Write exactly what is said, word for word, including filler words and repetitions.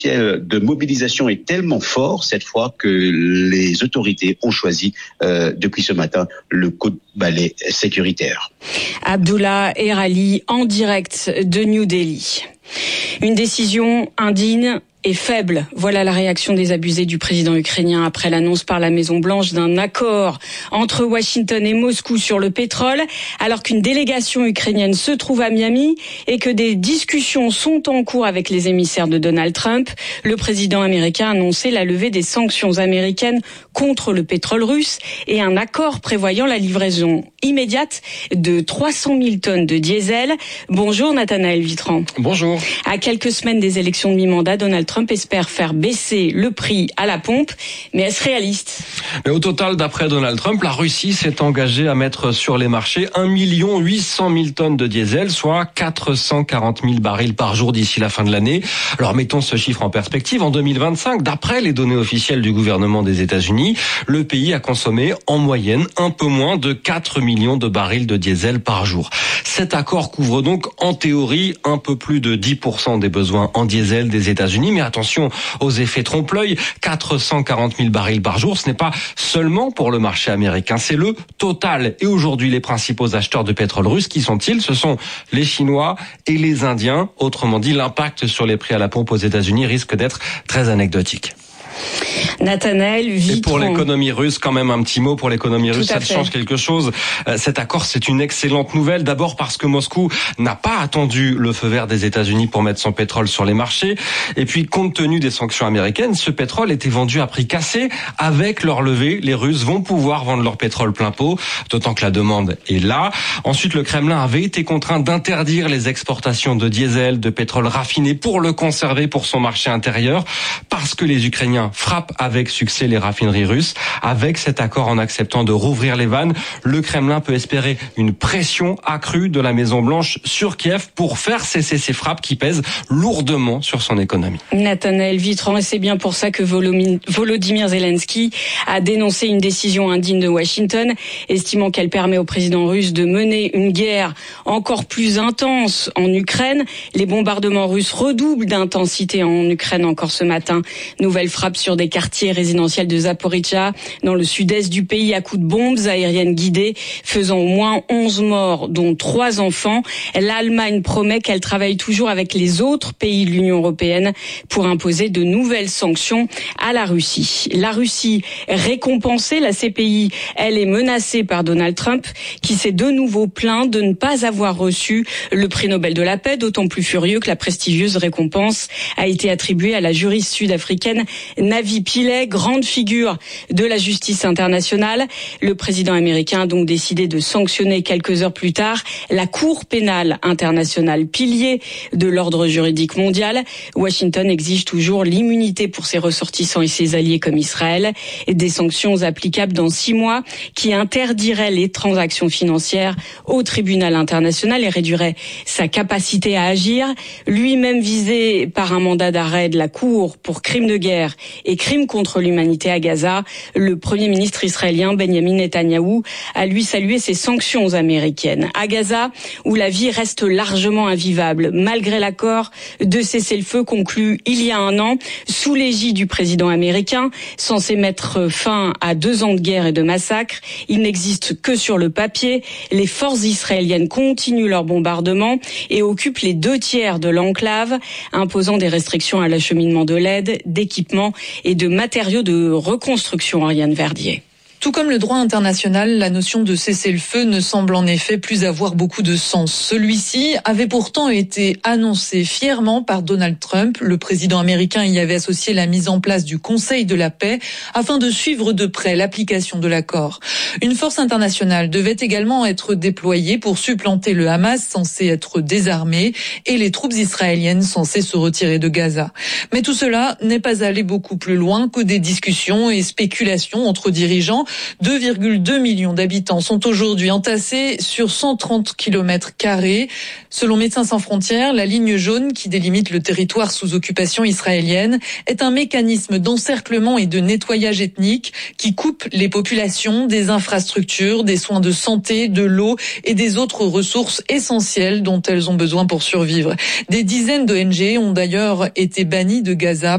de mobilisation est tellement fort cette fois que les autorités ont choisi euh, depuis ce matin le coup de balai sécuritaire. Abdullah Erali en direct de New Delhi. Une décision indigne et faible. Voilà la réaction des abusés du président ukrainien après l'annonce par la Maison-Blanche d'un accord entre Washington et Moscou sur le pétrole, alors qu'une délégation ukrainienne se trouve à Miami et que des discussions sont en cours avec les émissaires de Donald Trump. Le président américain a annoncé la levée des sanctions américaines contre le pétrole russe et un accord prévoyant la livraison immédiate de trois cent mille tonnes de diesel. Bonjour Nathanaël Vitran. Bonjour. À quelques semaines des élections de mi-mandat, Donald Trump espère faire baisser le prix à la pompe, mais est-ce réaliste ? Mais au total, d'après Donald Trump, la Russie s'est engagée à mettre sur les marchés un million huit cent mille tonnes de diesel, soit quatre cent quarante mille barils par jour d'ici la fin de l'année. Alors mettons ce chiffre en perspective. En deux mille vingt-cinq, d'après les données officielles du gouvernement des États-Unis, le pays a consommé en moyenne un peu moins de quatre millions de barils de diesel par jour. Cet accord couvre donc en théorie un peu plus de dix pour cent des besoins en diesel des États-Unis. Mais attention aux effets trompe-l'œil, quatre cent quarante mille barils par jour, ce n'est pas seulement pour le marché américain, c'est le total. Et aujourd'hui, les principaux acheteurs de pétrole russe, qui sont-ils ? Ce sont les Chinois et les Indiens. Autrement dit, l'impact sur les prix à la pompe aux États-Unis risque d'être très anecdotique. Nathanaël Vitran. Et pour l'économie russe, quand même un petit mot pour l'économie russe, ça change quelque chose. Cet accord, c'est une excellente nouvelle. D'abord parce que Moscou n'a pas attendu le feu vert des États-Unis pour mettre son pétrole sur les marchés. Et puis, compte tenu des sanctions américaines, ce pétrole était vendu à prix cassé. Avec leur levée, les Russes vont pouvoir vendre leur pétrole plein pot, d'autant que la demande est là. Ensuite, le Kremlin avait été contraint d'interdire les exportations de diesel, de pétrole raffiné pour le conserver pour son marché intérieur, parce que les Ukrainiens frappent avec succès les raffineries russes. Avec cet accord, en acceptant de rouvrir les vannes, le Kremlin peut espérer une pression accrue de la Maison-Blanche sur Kiev pour faire cesser ces frappes qui pèsent lourdement sur son économie. Nathanaël Vitran, et c'est bien pour ça que Volodymyr Zelensky a dénoncé une décision indigne de Washington, estimant qu'elle permet au président russe de mener une guerre encore plus intense en Ukraine. Les bombardements russes redoublent d'intensité en Ukraine encore ce matin. Nouvelle frappe sur des quartiers résidentiels de Zaporijjia, dans le sud-est du pays, à coups de bombes aériennes guidées, faisant au moins onze morts, dont trois enfants. L'Allemagne promet qu'elle travaille toujours avec les autres pays de l'Union européenne pour imposer de nouvelles sanctions à la Russie. La Russie récompensée, la C P I, elle est menacée par Donald Trump, qui s'est de nouveau plaint de ne pas avoir reçu le prix Nobel de la paix, d'autant plus furieux que la prestigieuse récompense a été attribuée à la juriste sud-africaine Navi Pillay, grande figure de la justice internationale. Le président américain a donc décidé de sanctionner quelques heures plus tard la Cour pénale internationale, pilier de l'ordre juridique mondial. Washington exige toujours l'immunité pour ses ressortissants et ses alliés comme Israël, et des sanctions applicables dans six mois qui interdiraient les transactions financières au tribunal international et réduiraient sa capacité à agir. Lui-même visé par un mandat d'arrêt de la Cour pour crimes de guerre et crimes contre l'humanité à Gaza, le Premier ministre israélien Benjamin Netanyahou a lui salué ces sanctions américaines. À Gaza, où la vie reste largement invivable, malgré l'accord de cessez-le-feu conclu il y a un an, sous l'égide du président américain, censé mettre fin à deux ans de guerre et de massacres, il n'existe que sur le papier. Les forces israéliennes continuent leur bombardement et occupent les deux tiers de l'enclave, imposant des restrictions à l'acheminement de l'aide, d'équipements et de matériaux de reconstruction. Ariane Verdier. Tout comme le droit international, la notion de cessez-le-feu ne semble en effet plus avoir beaucoup de sens. Celui-ci avait pourtant été annoncé fièrement par Donald Trump. Le président américain y avait associé la mise en place du Conseil de la paix afin de suivre de près l'application de l'accord. Une force internationale devait également être déployée pour supplanter le Hamas, censé être désarmé, et les troupes israéliennes censées se retirer de Gaza. Mais tout cela n'est pas allé beaucoup plus loin que des discussions et spéculations entre dirigeants, deux virgule deux millions d'habitants sont aujourd'hui entassés sur cent trente kilomètres carrés. Selon Médecins sans frontières, la ligne jaune qui délimite le territoire sous occupation israélienne est un mécanisme d'encerclement et de nettoyage ethnique qui coupe les populations des infrastructures, des soins de santé, de l'eau et des autres ressources essentielles dont elles ont besoin pour survivre. Des dizaines d'O N G ont d'ailleurs été bannies de Gaza